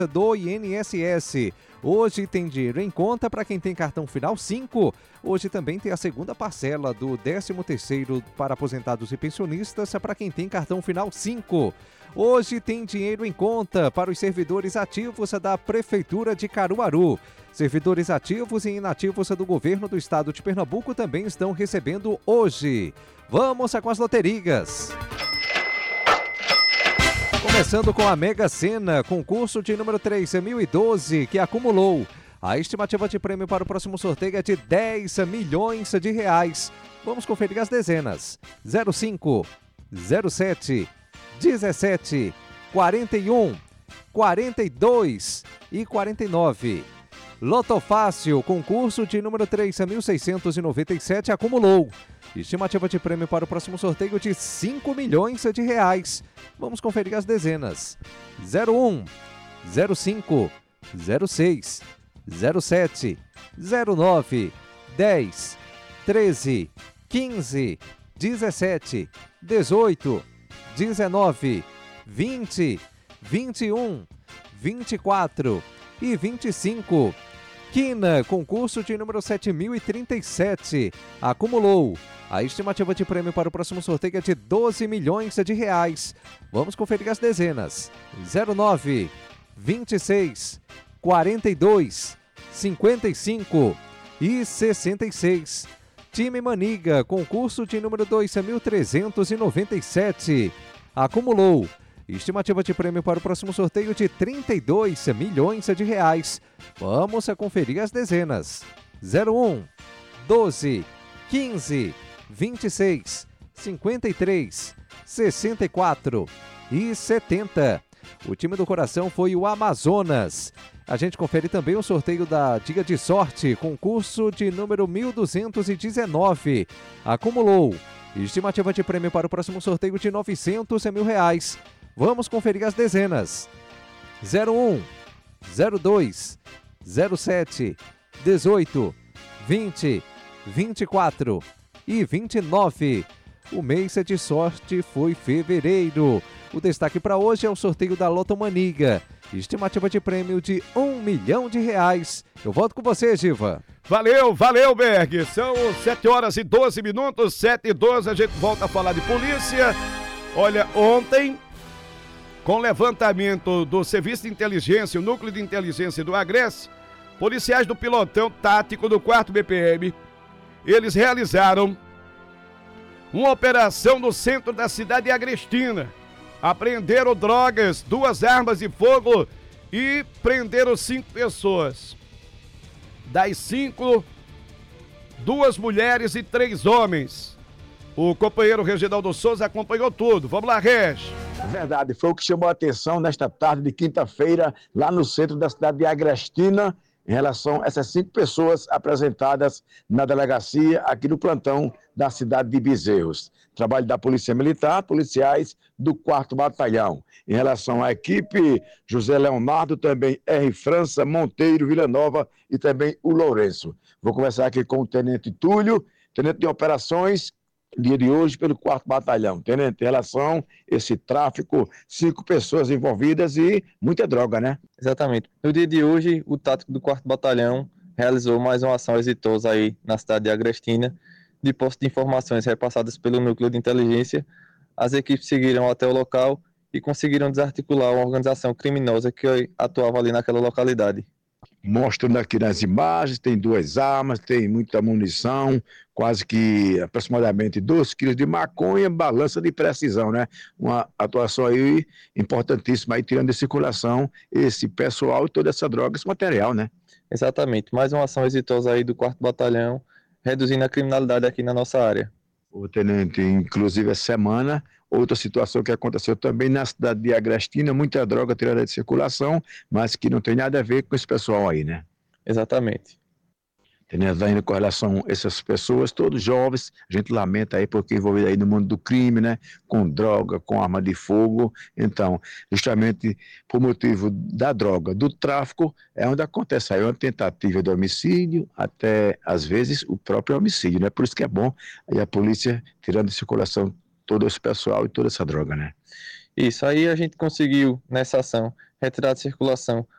do INSS. Hoje tem dinheiro em conta para quem tem cartão final 5. Hoje também tem a segunda parcela do 13º para aposentados e pensionistas para quem tem cartão final 5. Hoje tem dinheiro em conta para os servidores ativos da Prefeitura de Caruaru. Servidores ativos e inativos do governo do estado de Pernambuco também estão recebendo hoje. Vamos com as loterias. Começando com a Mega Sena, concurso de número 3012, que acumulou. A estimativa de prêmio para o próximo sorteio é de 10 milhões de reais. Vamos conferir as dezenas. 05, 07, 17, 41, 42 e 49. Loto Fácil, concurso de número 3.697, acumulou. Estimativa de prêmio para o próximo sorteio de 5 milhões de reais. Vamos conferir as dezenas. 01, 05, 06, 07, 09, 10, 13, 15, 17, 18, 19, 20, 21, 24 e 25. Quina, concurso de número 7.037, acumulou. A estimativa de prêmio para o próximo sorteio é de 12 milhões de reais. Vamos conferir as dezenas. 09, 26, 42, 55 e 66. Time Maniga, concurso de número 2.397, acumulou. Estimativa de prêmio para o próximo sorteio de 32 milhões de reais. Vamos conferir as dezenas. 01, 12, 15, 26, 53, 64 e 70. O time do coração foi o Amazonas. A gente confere também o sorteio da Diga de Sorte, concurso de número 1219. Acumulou. Estimativa de prêmio para o próximo sorteio de 900 mil reais. Vamos conferir as dezenas. 01, 02, 07, 18, 20, 24 e 29. O mês de sorte foi fevereiro. O destaque para hoje é o sorteio da Loto Maniga. Estimativa de prêmio de 1 milhão de reais. Eu volto com você, Giva. Valeu, Berg. São 7 horas e 12 minutos, 7h12. A gente volta a falar de polícia. Olha, ontem, com levantamento do Serviço de Inteligência, o Núcleo de Inteligência do Agreste, policiais do Pilotão Tático do 4º BPM, eles realizaram uma operação no centro da cidade de Agrestina. Apreenderam drogas, 2 armas de fogo e prenderam 5 pessoas. Das 5, 2 mulheres e 3 homens. O companheiro Reginaldo Souza acompanhou tudo. Vamos lá, Reg. Verdade, foi o que chamou a atenção nesta tarde de quinta-feira, lá no centro da cidade de Agrestina, em relação a essas 5 pessoas apresentadas na delegacia aqui no plantão da cidade de Bezerros. Trabalho da Polícia Militar, policiais do 4º Batalhão. Em relação à equipe, José Leonardo, também R. França, Monteiro, Villanova e também o Lourenço. Vou conversar aqui com o Tenente Túlio, Tenente de Operações, dia de hoje pelo 4º Batalhão. Tenente, em relação a esse tráfico, 5 pessoas envolvidas e muita droga, né? Exatamente. No dia de hoje, o tático do 4º Batalhão realizou mais uma ação exitosa aí na cidade de Agrestina, de posse de informações repassadas pelo Núcleo de Inteligência. As equipes seguiram até o local e conseguiram desarticular uma organização criminosa que atuava ali naquela localidade. Mostrando aqui nas imagens, tem 2 armas, tem muita munição, quase que aproximadamente 2 quilos de maconha, balança de precisão, né? Uma atuação aí importantíssima, aí tirando de circulação esse pessoal e toda essa droga, esse material, né? Exatamente, mais uma ação exitosa aí do 4º Batalhão, reduzindo a criminalidade aqui na nossa área. O tenente, inclusive, essa semana, outra situação que aconteceu também na cidade de Agrestina, muita droga tirada de circulação, mas que não tem nada a ver com esse pessoal aí, né? Exatamente. Tenente, ainda com relação a essas pessoas, todos jovens, a gente lamenta aí porque envolvido aí no mundo do crime, né? Com droga, com arma de fogo. Então, justamente por motivo da droga, do tráfico, é onde acontece aí uma tentativa de homicídio, até às vezes o próprio homicídio, né? Por isso que é bom aí a polícia tirando de circulação todo esse pessoal e toda essa droga, né? Isso, aí a gente conseguiu, nessa ação, retirar de circulação